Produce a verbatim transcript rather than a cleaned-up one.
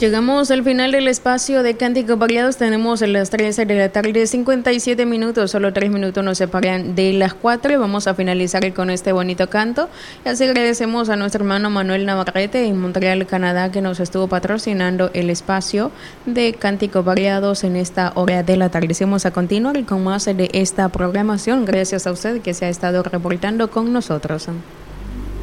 Llegamos al final del espacio de Cánticos Variados. Tenemos las trece de la tarde, cincuenta y siete minutos. Solo tres minutos nos separan de las cuatro y vamos a finalizar con este bonito canto. Y así agradecemos a nuestro hermano Manuel Navarrete en Montreal, Canadá, que nos estuvo patrocinando el espacio de Cánticos Variados en esta hora de la tarde. Vamos a continuar con más de esta programación. Gracias a usted que se ha estado reportando con nosotros.